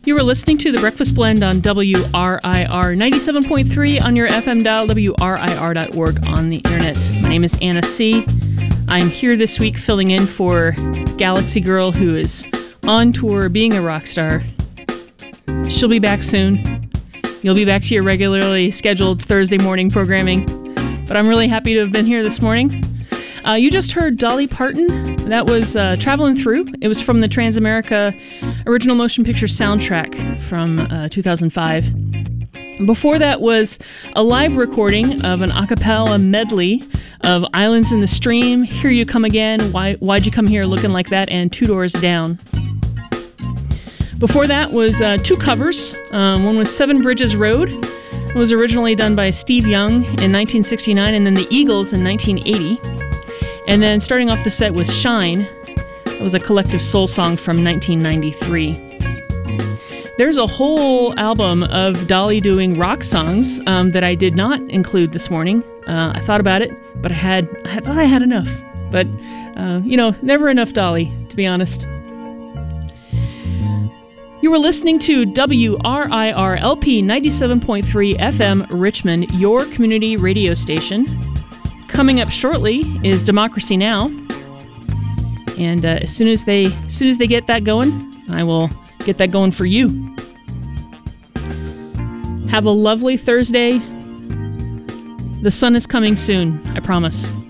You were listening to The Breakfast Blend on WRIR 97.3 on your FM dial, WRIR.org on the internet. My name is Anna C. I'm here this week filling in for Galaxy Girl, who is on tour being a rock star. She'll be back soon. You'll be back to your regularly scheduled Thursday morning programming. But I'm really happy to have been here this morning. You just heard Dolly Parton. That was Traveling Through. It was from the Transamerica Original Motion Picture soundtrack from 2005. Before that was a live recording of an a cappella medley of Islands in the Stream, Here You Come Again, Why'd You Come Here Looking Like That, and Two Doors Down. Before that was two covers. One was Seven Bridges Road. It was originally done by Steve Young in 1969 and then the Eagles in 1980. And then starting off the set was Shine. It was a collective soul song from 1993. There's a whole album of Dolly doing rock songs that I did not include this morning. I thought about it, but I thought I had enough. But, never enough Dolly, to be honest. You were listening to WRIR LP 97.3 FM Richmond, your community radio station. Coming up shortly is Democracy Now! And as soon as they get that going, I will get that going for you. Have a lovely Thursday. The sun is coming soon, I promise.